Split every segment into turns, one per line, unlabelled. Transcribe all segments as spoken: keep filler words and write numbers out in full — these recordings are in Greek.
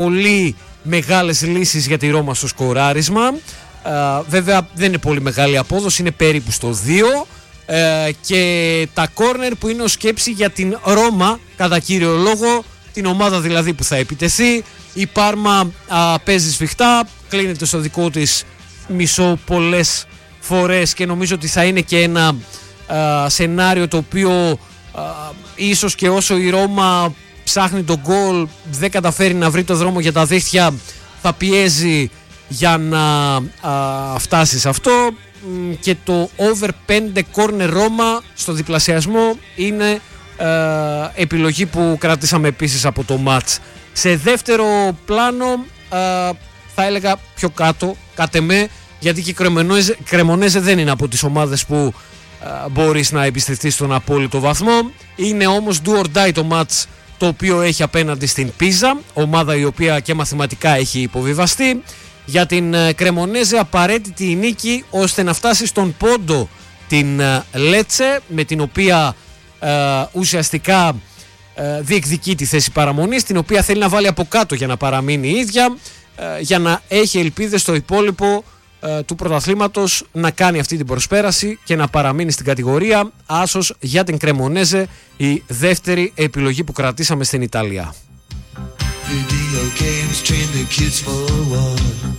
πολύ μεγάλες λύσεις για τη Ρώμα στο σκοράρισμα. Uh, βέβαια δεν είναι πολύ μεγάλη απόδοση, είναι περίπου στο δύο. Uh, και τα κόρνερ που είναι ως σκέψη για την Ρώμα κατά κύριο λόγο, την ομάδα δηλαδή που θα επιτεθεί. Η Πάρμα uh, παίζει σφιχτά, κλείνεται στο δικό της μισό πολλές φορές και νομίζω ότι θα είναι και ένα uh, σενάριο το οποίο uh, ίσως και όσο η Ρώμα ψάχνει τον γκολ δεν καταφέρει να βρει το δρόμο για τα δίχτυα, θα πιέζει για να α, φτάσει σε αυτό. Και το over πέντε corner Ρώμα στο διπλασιασμό είναι α, επιλογή που κρατήσαμε επίσης από το match. Σε δεύτερο πλάνο α, θα έλεγα πιο κάτω, κατ' εμέ, γιατί και η Κρεμονέζε, Κρεμονέζε δεν είναι από τις ομάδες που α, μπορείς να εμπιστευτείς στον απόλυτο βαθμό. Είναι όμως do or die το match το οποίο έχει απέναντι στην Πίζα, ομάδα η οποία και μαθηματικά έχει υποβιβαστεί. Για την Κρεμονέζε απαραίτητη η νίκη ώστε να φτάσει στον πόντο την Λέτσε, με την οποία ε, ουσιαστικά ε, διεκδικεί τη θέση παραμονής, την οποία θέλει να βάλει από κάτω για να παραμείνει η ίδια, ε, για να έχει ελπίδες στο υπόλοιπο ε, του πρωταθλήματος να κάνει αυτή την προσπέραση και να παραμείνει στην κατηγορία. Άσος για την Κρεμονέζε, η δεύτερη επιλογή που κρατήσαμε στην Ιταλία.
Video games train the kids for war.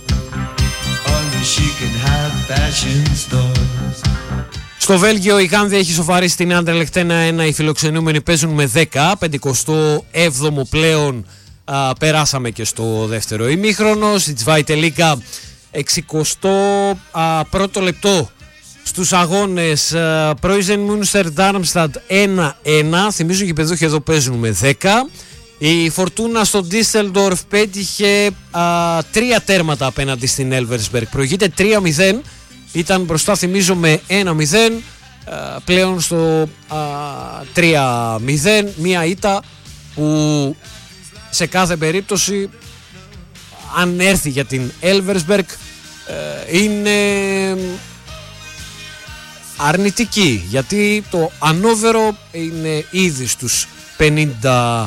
Only she can have fashion stores.
Στο Βέλγιο η Γάνδη έχει σοφαρίσει την Άντερλεχτ ένα ένα. Οι φιλοξενούμενοι παίζουν με δέκα. πενηκοστό έβδομο πλέον α, περάσαμε και στο δεύτερο ημίχρονο. Στη Zweite Liga εξηκοστό πρώτο λεπτό στους αγώνες Preußen Münster Darmstadt ένα ένα. Θυμίζω και παιδούχοι εδώ παίζουν με δέκα. Η Φορτούνα στο Ντίσσελντορφ πέτυχε α, τρία τέρματα απέναντι στην Έλβερσμπεργκ. Προηγείται τρία μηδέν, ήταν μπροστά θυμίζω με ένα μηδέν, α, πλέον στο α, τρία μηδέν. Μία ήττα που σε κάθε περίπτωση, αν έρθει για την Έλβερσμπεργκ, είναι αρνητική, γιατί το ανώβερο είναι ήδη στους πενήντα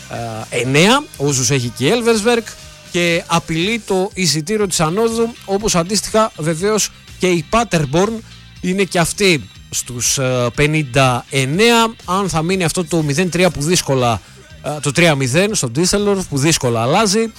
εννέα όσους έχει και η Έλβερσμπεργκ και απειλεί το εισιτήριο της ανόδου, όπως αντίστοιχα βεβαίως και η Πάτερμπορν είναι και αυτή στους πενήντα εννέα. Αν θα μείνει αυτό το μηδέν τρία που δύσκολα, το τρία μηδέν στο Ντίσσελντορφ που δύσκολα αλλάζει,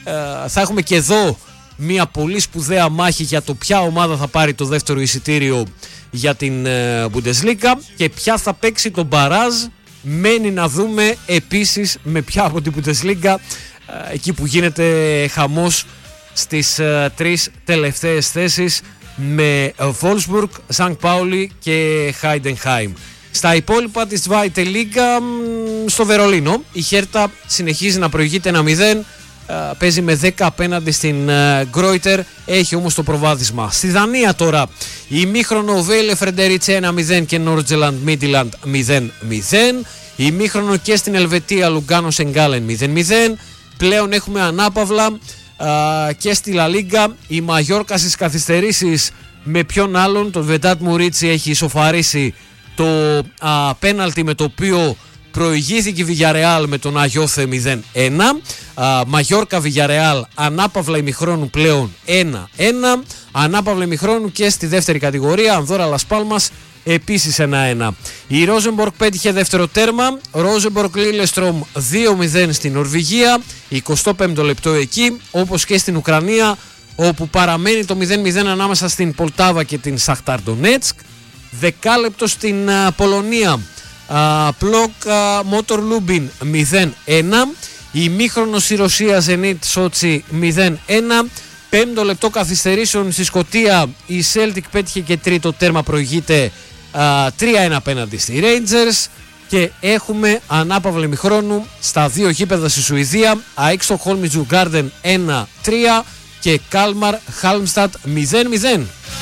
θα έχουμε και εδώ μια πολύ σπουδαία μάχη για το ποια ομάδα θα πάρει το δεύτερο εισιτήριο για την Bundesliga και ποια θα παίξει τον μπαράζ. Μένει να δούμε επίσης με ποια από την Bundesliga, εκεί που γίνεται χαμός στις uh, τρεις τελευταίες θέσεις με Wolfsburg, Sankt Pauli και Heidenheim. Στα υπόλοιπα της Zweite Liga, στο Βερολίνο η Χέρτα συνεχίζει να προηγείται ένα μηδέν, uh, παίζει με δέκα απέναντι στην Γκρόιτερ, uh, έχει όμως το προβάδισμα. Στη Δανία τώρα η ημίχρονο Βέιλε Φρεντερίτσε ένα μηδέν και Νόρτζελαντ Μίτιλαντ μηδέν μηδέν. Η ημίχρονο και στην Ελβετία Λουγκάνο Σενγκάλεν μηδέν μηδέν. Πλέον έχουμε ανάπαυλα α, και στη Λα Λίγκα. Η Μαγιόρκα στις καθυστερήσεις με ποιον άλλον, τον Βεντάτ Μουρίτσι έχει ισοφαρίσει το α, πέναλτι με το οποίο προηγήθηκε η Βιγιαρεάλ με τον Αγιώθε μηδέν ένα. Μαγιόρκα Βιγιαρεάλ ανάπαυλα ημιχρόνου πλέον ένα ένα. Ανάπαυλα ημιχρόνου και στη δεύτερη κατηγορία Ανδόρα Λας Πάλμας επίσης ένα ένα. Η Ρόζεμπορκ πέτυχε δεύτερο τέρμα. Ρόζεμπορκ Λίλεστρομ δύο μηδέν στην Νορβηγία, εικοστό πέμπτο λεπτό εκεί, όπως και στην Ουκρανία όπου παραμένει το μηδέν μηδέν ανάμεσα στην Πολτάβα και την Σαχτάρ Ντονέτσκ. Δεκάλεπτο στην uh, Πολωνία, uh, Πλοκ Μότορ Λούμπιν μηδέν ένα. Η ημίχρονος η Ρωσία Ζενίτ Σότσι μηδέν ένα. Πέμπτο λεπτό καθυστερήσεων στη Σκωτία η Celtic πέτυχε και τρίτο τέρμα, προηγείται uh, τρία ένα απέναντι στη Rangers. Και έχουμε ανάπαυλα ημιχρόνου στα δύο γήπεδα στη Σουηδία, ΑΕΚ Στοκχόλμη Djurgården ένα τρία και Kalmar Halmstad μηδέν μηδέν.